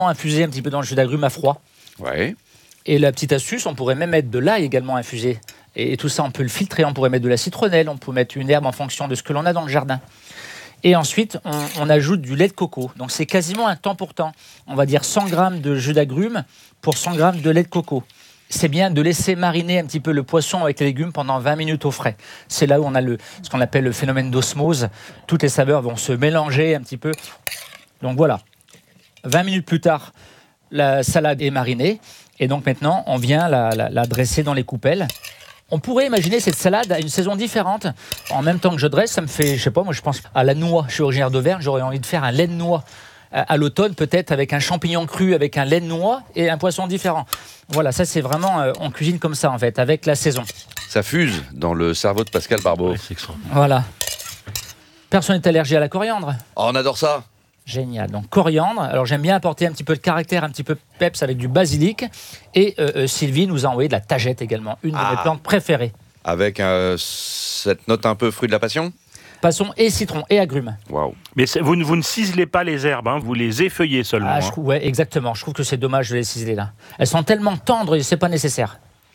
Infuser un petit peu dans le jus d'agrumes à froid. Ouais. Et la petite astuce, on pourrait même mettre de l'ail également infusé. Et tout ça, on peut le filtrer. On pourrait mettre de la citronnelle, on peut mettre une herbe en fonction de ce que l'on a dans le jardin. Et ensuite, on ajoute du lait de coco. Donc c'est quasiment un temps pour temps. On va dire 100 grammes de jus d'agrumes pour 100 grammes de lait de coco. C'est bien de laisser mariner un petit peu le poisson avec les légumes pendant 20 minutes au frais. C'est là où on a ce qu'on appelle le phénomène d'osmose. Toutes les saveurs vont se mélanger un petit peu. Donc voilà. 20 minutes plus tard, la salade est marinée. Et donc maintenant, on vient la dresser dans les coupelles. On pourrait imaginer cette salade à une saison différente. En même temps que je dresse, ça me fait, je sais pas, moi je pense à la noix. Je suis originaire d'Auvergne, j'aurais envie de faire un lait de noix. À l'automne, peut-être avec un champignon cru, avec un lait de noix et un poisson différent. Voilà, ça c'est vraiment, on cuisine comme ça en fait, avec la saison. Ça fuse dans le cerveau de Pascal Barbeau. Ouais, c'est extraordinaire. Voilà. Personne n'est allergique à la coriandre. Oh, on adore ça. Génial. Donc coriandre. Alors j'aime bien apporter un petit peu de caractère, un petit peu de peps avec du basilic. Et Sylvie nous a envoyé de la tagette également, une de mes plantes préférées. Avec cette note un peu fruit de la passion. Passion et citron et agrumes. Waouh. Mais vous ne ciselez pas les herbes, hein, vous les effeuillez seulement. Ouais, exactement. Je trouve que c'est dommage de les ciseler là. Elles sont tellement tendres et c'est pas nécessaire.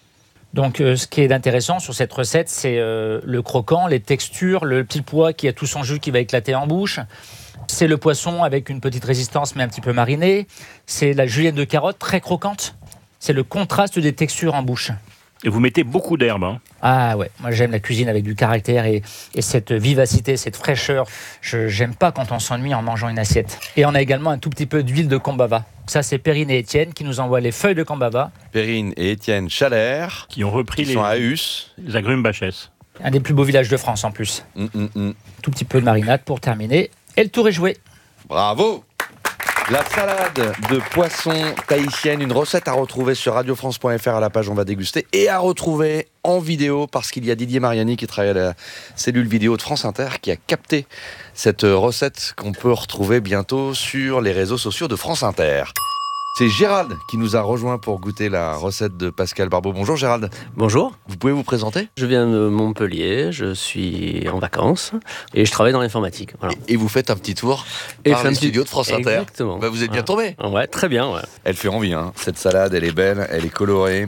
Donc ce qui est intéressant sur cette recette, c'est le croquant, les textures, le petit pois qui a tout son jus qui va éclater en bouche. C'est le poisson avec une petite résistance mais un petit peu mariné. C'est la julienne de carotte très croquante. C'est le contraste des textures en bouche. Et vous mettez beaucoup d'herbes. Hein. Ah ouais, moi j'aime la cuisine avec du caractère et cette vivacité, cette fraîcheur. J'aime pas quand on s'ennuie en mangeant une assiette. Et on a également un tout petit peu d'huile de combava. Ça c'est Perrine et Étienne qui nous envoient les feuilles de combava. Perrine et Étienne Chalère. Qui ont repris sont à Hus. Les agrumes Bachès. Un des plus beaux villages de France en plus. Tout petit peu de marinade pour terminer. Et le tour est joué. Bravo. La salade de poisson tahitienne, une recette à retrouver sur radiofrance.fr à la page On va déguster et à retrouver en vidéo parce qu'il y a Didier Mariani qui travaille à la cellule vidéo de France Inter qui a capté cette recette qu'on peut retrouver bientôt sur les réseaux sociaux de France Inter. C'est Gérald qui nous a rejoint pour goûter la recette de Pascal Barbeau. Bonjour Gérald. Bonjour. Vous pouvez vous présenter ? Je viens de Montpellier, je suis en vacances et je travaille dans l'informatique. Voilà. Et vous faites un petit tour par les studios de France Inter. Exactement. Bah, vous êtes bien tombé. Ouais, très bien. Ouais. Elle fait envie, hein. Cette salade, elle est belle, elle est colorée.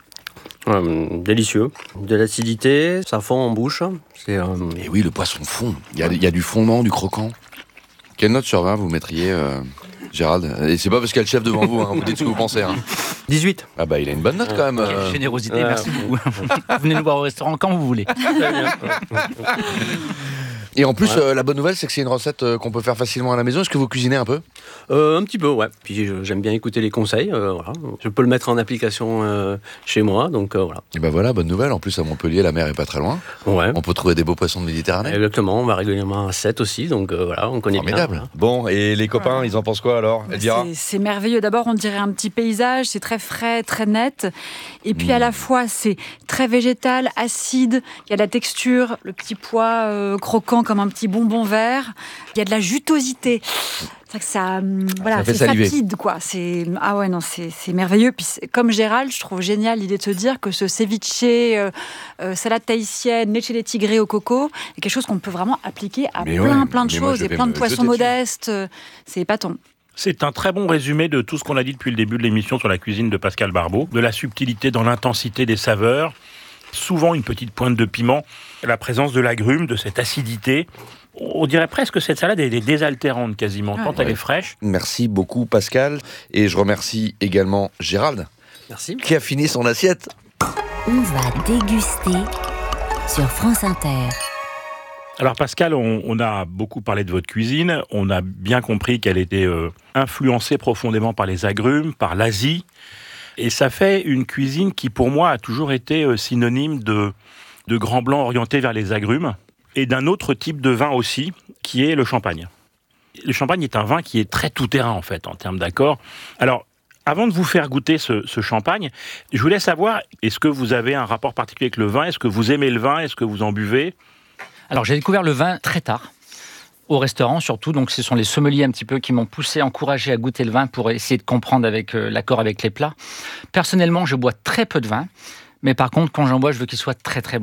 Délicieux. De l'acidité, ça fond en bouche. Et oui, le poisson fond. Il y a du fondant, du croquant. Quelle note sur 20 vous mettriez Gérald? Et c'est pas parce qu'il y a le chef devant vous, hein. Vous dites ce que vous pensez. Hein. 18. Ah bah il a une bonne note quand même. Quelle générosité, merci beaucoup. Venez nous voir au restaurant quand vous voulez. Et en plus, la bonne nouvelle, c'est que c'est une recette qu'on peut faire facilement à la maison. Est-ce que vous cuisinez un peu ? Un petit peu, ouais. Puis j'aime bien écouter les conseils. Voilà. Je peux le mettre en application chez moi, donc voilà. Et ben voilà, bonne nouvelle. En plus, à Montpellier, la mer est pas très loin. Ouais. On peut trouver des beaux poissons de Méditerranée. Exactement, on va régulièrement à 7 aussi, donc voilà, on connaît formidable. bien. Voilà. Bon, et les copains, ils en pensent quoi alors, Elvira ? C'est merveilleux. D'abord, on dirait un petit paysage, c'est très frais, très net. Et puis à la fois, c'est très végétal, acide. Il y a de la texture, le petit pois croquant comme un petit bonbon vert. Il y a de la jutosité. C'est vrai que ça, voilà, fait c'est saliver. rapide, quoi. Ah ouais, non, c'est merveilleux. Puis comme Gérald, je trouve génial l'idée de se dire que ce ceviche, salade tahitienne, leche de tigre au coco, est quelque chose qu'on peut vraiment appliquer à plein de choses et plein de poissons modestes. C'est épatant. C'est un très bon résumé de tout ce qu'on a dit depuis le début de l'émission sur la cuisine de Pascal Barbeau. De la subtilité dans l'intensité des saveurs, souvent une petite pointe de piment, la présence de l'agrume, de cette acidité. On dirait presque que cette salade elle est désaltérante quasiment, tant elle est fraîche. Merci beaucoup Pascal. Et je remercie également Gérald. Merci. Qui a fini son assiette. On va déguster sur France Inter. Alors Pascal, on a beaucoup parlé de votre cuisine, on a bien compris qu'elle était influencée profondément par les agrumes, par l'Asie, et ça fait une cuisine qui pour moi a toujours été synonyme de grands blancs orientés vers les agrumes, et d'un autre type de vin aussi, qui est le champagne. Le champagne est un vin qui est très tout-terrain en fait, en termes d'accords. Alors, avant de vous faire goûter ce champagne, je voulais savoir, est-ce que vous avez un rapport particulier avec le vin ? Est-ce que vous aimez le vin ? Est-ce que vous en buvez ? Alors j'ai découvert le vin très tard, au restaurant surtout, donc ce sont les sommeliers un petit peu qui m'ont poussé, encouragé à goûter le vin pour essayer de comprendre avec l'accord avec les plats. Personnellement, je bois très peu de vin, mais par contre, quand j'en bois, je veux qu'il soit très très bon.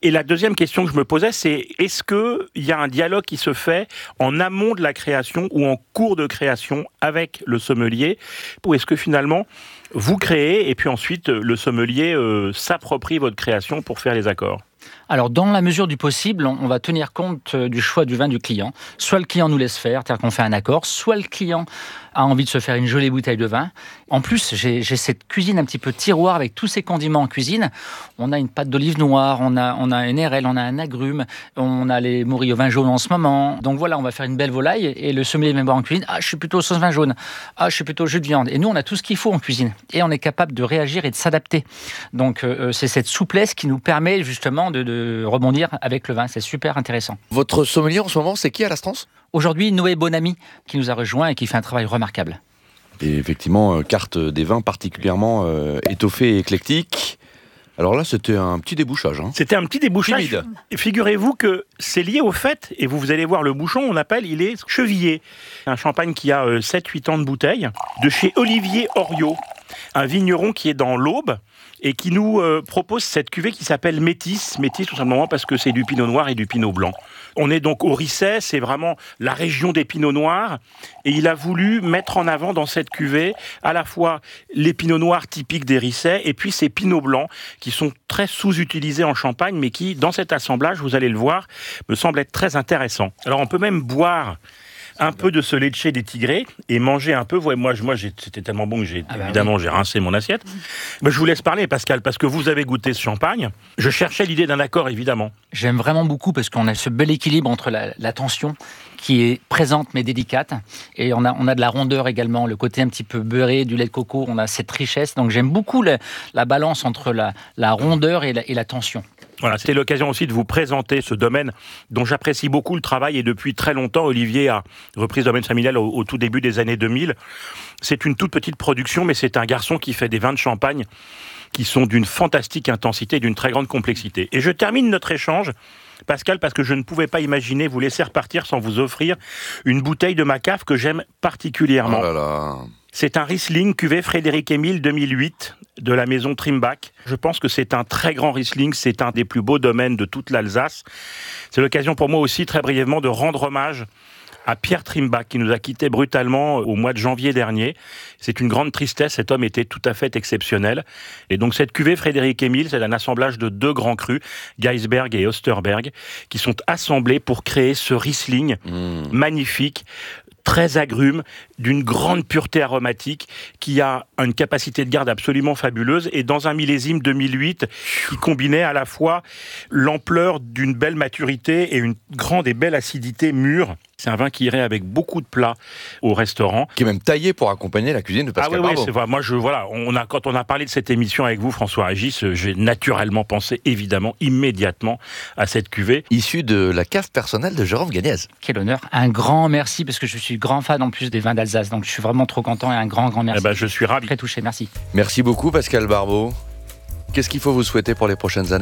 Et la deuxième question que je me posais, c'est est-ce qu'il y a un dialogue qui se fait en amont de la création ou en cours de création avec le sommelier, ou est-ce que finalement vous créez et puis ensuite le sommelier s'approprie votre création pour faire les accords ? Alors, dans la mesure du possible, on va tenir compte du choix du vin du client. Soit le client nous laisse faire, c'est-à-dire qu'on fait un accord, soit le client a envie de se faire une jolie bouteille de vin. En plus, j'ai cette cuisine un petit peu tiroir avec tous ces condiments en cuisine. On a une pâte d'olive noire, on a un RL, on a un agrume, on a les morilles au vin jaune en ce moment. Donc voilà, on va faire une belle volaille et le sommelier vient boire en cuisine. Ah, je suis plutôt sauce vin jaune. Ah, je suis plutôt jus de viande. Et nous, on a tout ce qu'il faut en cuisine. Et on est capable de réagir et de s'adapter. Donc, c'est cette souplesse qui nous permet justement de rebondir avec le vin. C'est super intéressant. Votre sommelier en ce moment, c'est qui à l'Astrance ? Aujourd'hui, Noé Bonamy qui nous a rejoint et qui fait un travail remarquable. Et effectivement, carte des vins particulièrement étoffée et éclectique. Alors là, c'était un petit débouchage. C'était un petit débouchage. Timide. Figurez-vous que c'est lié au fait, et vous allez voir le bouchon, il est chevillé. Un champagne qui a 7-8 ans de bouteille, de chez Olivier Oriot, un vigneron qui est dans l'Aube, et qui nous propose cette cuvée qui s'appelle Métis. Métis tout simplement parce que c'est du pinot noir et du pinot blanc. On est donc au Risset, c'est vraiment la région des pinots noirs. Et il a voulu mettre en avant dans cette cuvée à la fois les pinots noirs typiques des Risset et puis ces pinots blancs qui sont très sous-utilisés en Champagne, mais qui, dans cet assemblage, vous allez le voir, me semblent être très intéressants. Alors on peut même boire un peu de ce leche des Tigrés et manger un peu. Ouais, moi c'était tellement bon que j'ai rincé mon assiette. Mais je vous laisse parler, Pascal, parce que vous avez goûté ce champagne. Je cherchais l'idée d'un accord, évidemment. J'aime vraiment beaucoup parce qu'on a ce bel équilibre entre la tension qui est présente mais délicate, et on a de la rondeur également, le côté un petit peu beurré du lait de coco. On a cette richesse. Donc j'aime beaucoup la balance entre la rondeur et la tension. Voilà, c'était l'occasion aussi de vous présenter ce domaine dont j'apprécie beaucoup le travail, et depuis très longtemps, Olivier a repris ce domaine familial au tout début des années 2000. C'est une toute petite production, mais c'est un garçon qui fait des vins de champagne qui sont d'une fantastique intensité, d'une très grande complexité. Et je termine notre échange, Pascal, parce que je ne pouvais pas imaginer vous laisser repartir sans vous offrir une bouteille de ma cave que j'aime particulièrement. Oh là là. C'est un Riesling cuvée Frédéric Émile 2008 de la maison Trimbach. Je pense que c'est un très grand Riesling, c'est un des plus beaux domaines de toute l'Alsace. C'est l'occasion pour moi aussi, très brièvement, de rendre hommage à Pierre Trimbach, qui nous a quittés brutalement au mois de janvier dernier. C'est une grande tristesse, cet homme était tout à fait exceptionnel. Et donc cette cuvée Frédéric Émile, c'est un assemblage de 2 grands crus, Geisberg et Osterberg, qui sont assemblés pour créer ce Riesling magnifique, très agrume, d'une grande pureté aromatique, qui a une capacité de garde absolument fabuleuse, et dans un millésime 2008 qui combinait à la fois l'ampleur d'une belle maturité et une grande et belle acidité mûre. C'est un vin qui irait avec beaucoup de plats au restaurant. Qui est même taillé pour accompagner la cuisine de Pascal Barbeau. C'est vrai. Moi, quand on a parlé de cette émission avec vous, François Régis, j'ai naturellement pensé, évidemment, immédiatement à cette cuvée. Issue de la cave personnelle de Jérôme Gagnez. Quel honneur. Un grand merci, parce que je suis grand fan en plus des vins d'Alsace. Donc je suis vraiment trop content, et un grand merci. Je suis ravi. Très touché, merci. Merci beaucoup, Pascal Barbeau. Qu'est-ce qu'il faut vous souhaiter pour les prochaines années ?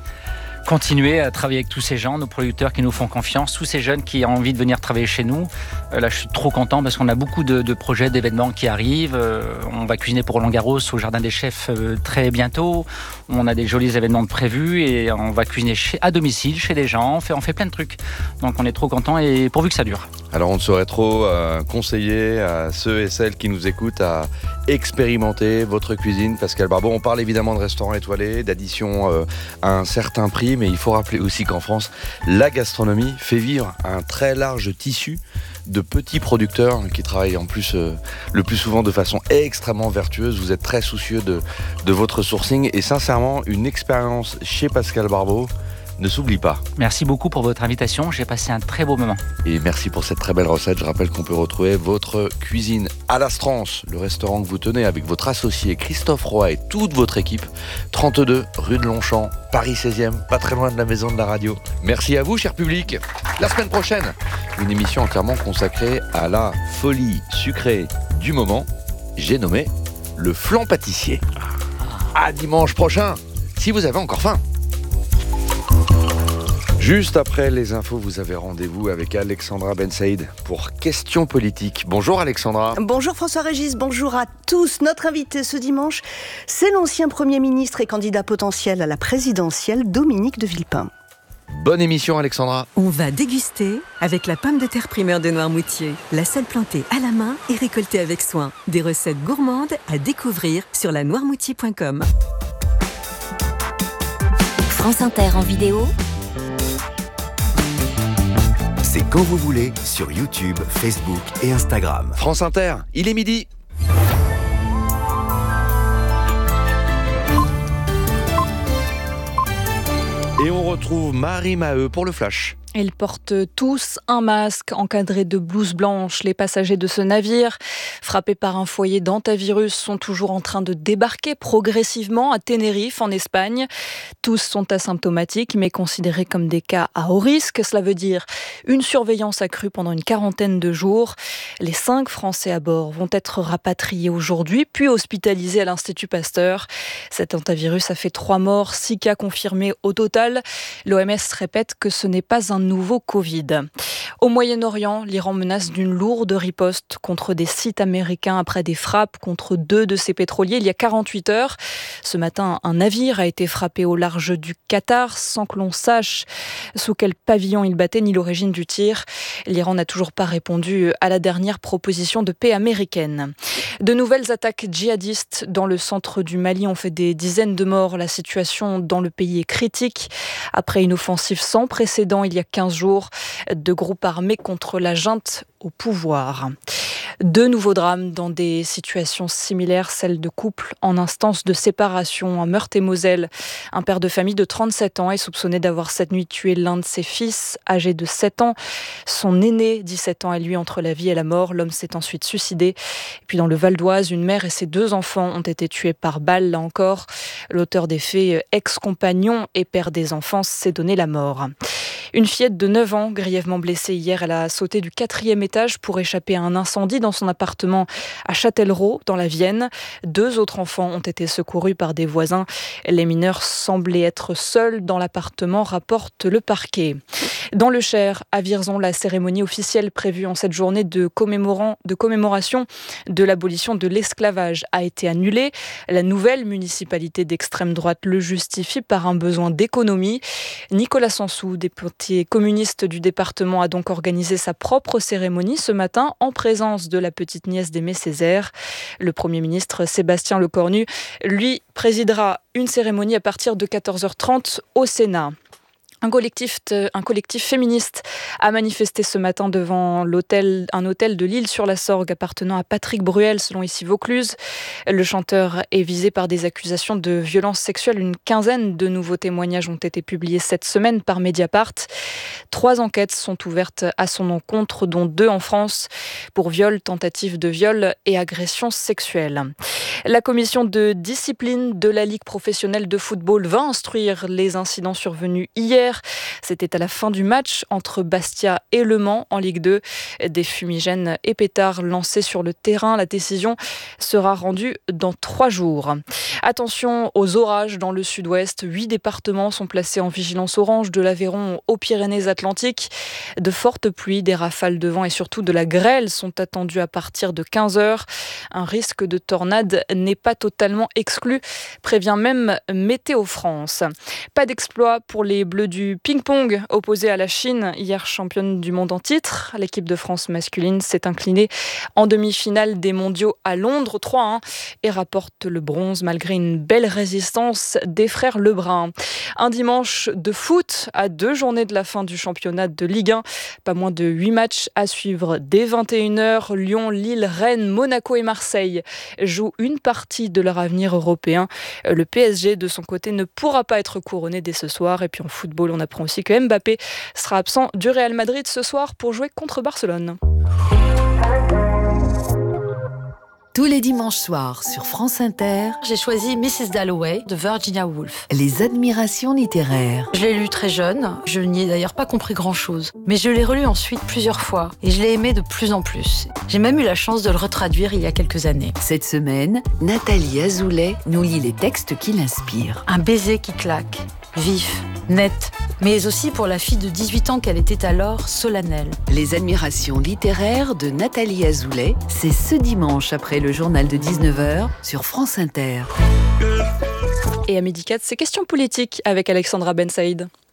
Continuer à travailler avec tous ces gens, nos producteurs qui nous font confiance, tous ces jeunes qui ont envie de venir travailler chez nous. Là, je suis trop content parce qu'on a beaucoup de projets, d'événements qui arrivent. On va cuisiner pour Roland-Garros au Jardin des Chefs très bientôt. On a des jolis événements de prévus, et on va cuisiner à domicile, chez des gens. On fait plein de trucs. Donc on est trop content, et pourvu que ça dure. Alors on ne saurait trop conseiller à ceux et celles qui nous écoutent à expérimenter votre cuisine, Pascal Barbeau. On parle évidemment de restaurants étoilés, d'addition à un certain prix, mais il faut rappeler aussi qu'en France, la gastronomie fait vivre un très large tissu de petits producteurs qui travaillent en plus le plus souvent de façon extrêmement vertueuse. Vous êtes très soucieux de votre sourcing, et sincèrement, une expérience chez Pascal Barbeau ne s'oublie pas. Merci beaucoup pour votre invitation, j'ai passé un très beau moment. Et merci pour cette très belle recette. Je rappelle qu'on peut retrouver votre cuisine à l'Astrance, le restaurant que vous tenez avec votre associé Christophe Roy et toute votre équipe, 32 rue de Longchamp, Paris 16e, pas très loin de la maison de la radio. Merci à vous, cher public. La semaine prochaine, une émission entièrement consacrée à la folie sucrée du moment. J'ai nommé le flan pâtissier. À dimanche prochain, si vous avez encore faim. Juste après les infos, vous avez rendez-vous avec Alexandra Ben Saïd pour Questions politiques. Bonjour Alexandra. Bonjour François-Régis, bonjour à tous. Notre invité ce dimanche, c'est l'ancien Premier ministre et candidat potentiel à la présidentielle, Dominique de Villepin. Bonne émission Alexandra. On va déguster avec la pomme de terre primeur de Noirmoutier. La seule plantée à la main et récoltée avec soin. Des recettes gourmandes à découvrir sur lanoirmoutier.com. France Inter en vidéo. C'est quand vous voulez sur YouTube, Facebook et Instagram. France Inter, il est midi. Et on retrouve Marie Maheu pour le Flash. Ils portent tous un masque encadré de blouses blanches. Les passagers de ce navire, frappés par un foyer d'hantavirus, sont toujours en train de débarquer progressivement à Tenerife, en Espagne. Tous sont asymptomatiques, mais considérés comme des cas à haut risque. Cela veut dire une surveillance accrue pendant une quarantaine de jours. Les 5 Français à bord vont être rapatriés aujourd'hui, puis hospitalisés à l'Institut Pasteur. Cet hantavirus a fait 3 morts, 6 cas confirmés au total. L'OMS répète que ce n'est pas un nouveau Covid. Au Moyen-Orient, l'Iran menace d'une lourde riposte contre des sites américains après des frappes contre 2 de ses pétroliers il y a 48 heures. Ce matin, un navire a été frappé au large du Qatar sans que l'on sache sous quel pavillon il battait ni l'origine du tir. L'Iran n'a toujours pas répondu à la dernière proposition de paix américaine. De nouvelles attaques djihadistes dans le centre du Mali ont fait des dizaines de morts. La situation dans le pays est critique. Après une offensive sans précédent il y a 15 jours, 2 groupes armés contre la junte au pouvoir. 2 nouveaux drames dans des situations similaires, celles de couples en instance de séparation. En Meurthe-et-Moselle, un père de famille de 37 ans est soupçonné d'avoir cette nuit tué l'un de ses fils, âgé de 7 ans. Son aîné, 17 ans, est lui entre la vie et la mort. L'homme s'est ensuite suicidé. Et puis dans le Val d'Oise, une mère et ses 2 enfants ont été tués par balle. Là encore, l'auteur des faits, ex-compagnon et père des enfants, s'est donné la mort. Une fillette de 9 ans, grièvement blessée hier, elle a sauté du 4e étage pour échapper à un incendie dans son appartement à Châtellerault, dans la Vienne. 2 autres enfants ont été secourus par des voisins. Les mineurs semblaient être seuls dans l'appartement, rapporte le parquet. Dans le Cher, à Vierzon, la cérémonie officielle prévue en cette journée de commémoration de l'abolition de l'esclavage a été annulée. La nouvelle municipalité d'extrême droite le justifie par un besoin d'économie. Nicolas Sansou, député communiste du département, a donc organisé sa propre cérémonie ce matin en présence de la petite nièce d'Aimé Césaire. Le Premier ministre Sébastien Lecornu, lui, présidera une cérémonie à partir de 14h30 au Sénat. Un collectif féministe a manifesté ce matin devant un hôtel de l'Île-sur-la-Sorgue appartenant à Patrick Bruel, selon ici Vaucluse. Le chanteur est visé par des accusations de violences sexuelles. Une quinzaine de nouveaux témoignages ont été publiés cette semaine par Mediapart. 3 enquêtes sont ouvertes à son encontre, dont 2 en France, pour viol, tentative de viol et agression sexuelle. La commission de discipline de la Ligue professionnelle de football va instruire les incidents survenus hier. C'était à la fin du match entre Bastia et Le Mans en Ligue 2. Des fumigènes et pétards lancés sur le terrain. La décision sera rendue dans 3 jours. Attention aux orages dans le sud-ouest. 8 départements sont placés en vigilance orange, de l'Aveyron aux Pyrénées-Atlantiques. De fortes pluies, des rafales de vent et surtout de la grêle sont attendues à partir de 15h. Un risque de tornade n'est pas totalement exclu, prévient même Météo France. Pas d'exploit pour les Bleus du ping-pong opposés à la Chine, hier championne du monde en titre. L'équipe de France masculine s'est inclinée en demi-finale des mondiaux à Londres 3-1 et rapporte le bronze malgré une belle résistance des frères Lebrun. Un dimanche de foot à 2 journées de la fin du championnat de Ligue 1. Pas moins de 8 matchs à suivre dès 21h. Lyon, Lille, Rennes, Monaco et Marseille jouent une partie de leur avenir européen. Le PSG, de son côté, ne pourra pas être couronné dès ce soir. Et puis en football, on apprend aussi que Mbappé sera absent du Real Madrid ce soir pour jouer contre Barcelone. Tous les dimanches soirs sur France Inter, j'ai choisi Mrs. Dalloway de Virginia Woolf. Les admirations littéraires. Je l'ai lu très jeune, je n'y ai d'ailleurs pas compris grand-chose. Mais je l'ai relu ensuite plusieurs fois et je l'ai aimé de plus en plus. J'ai même eu la chance de le retraduire il y a quelques années. Cette semaine, Nathalie Azoulay nous lit les textes qui l'inspirent. Un baiser qui claque, vif, net, mais aussi pour la fille de 18 ans qu'elle était alors, solennelle. Les admirations littéraires de Nathalie Azoulay, c'est ce dimanche après le journal de 19h sur France Inter. Et à 12h04, c'est questions politiques avec Alexandra Ben Saïd.